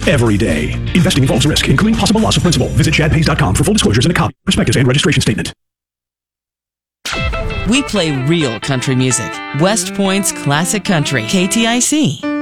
every day. Investing involves risk, including possible loss of principal. Visit chadpays.com for full disclosures and a copy, prospectus, and registration statement. We play real country music. West Point's Classic Country, KTIC.